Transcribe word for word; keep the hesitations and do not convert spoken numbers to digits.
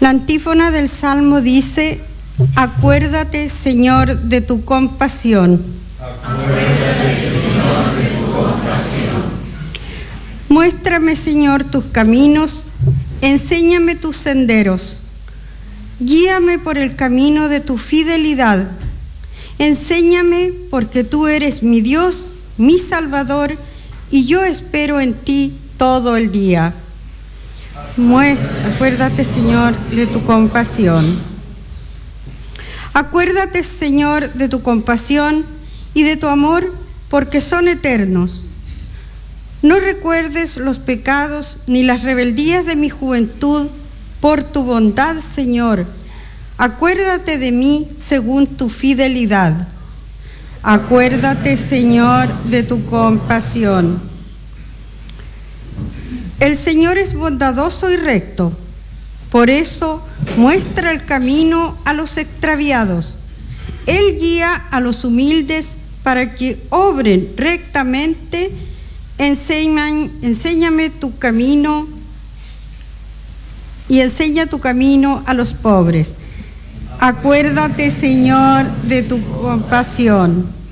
La antífona del Salmo dice: acuérdate, Señor, de tu compasión. Acuérdate, Señor, de tu compasión. Muéstrame, Señor, tus caminos, enséñame tus senderos. Guíame por el camino de tu fidelidad. Enséñame, porque tú eres mi Dios, mi Salvador, y yo espero en ti todo el día. Acuérdate, Señor, de tu compasión. Acuérdate, Señor, de tu compasión y de tu amor, porque son eternos. No recuerdes los pecados ni las rebeldías de mi juventud. Por tu bondad, Señor, acuérdate de mí según tu fidelidad. Acuérdate, Señor, de tu compasión. El Señor es bondadoso y recto, por eso muestra el camino a los extraviados. Él guía a los humildes para que obren rectamente. Enséñame, enséñame tu camino y enseña tu camino a los pobres. Acuérdate, Señor, de tu compasión.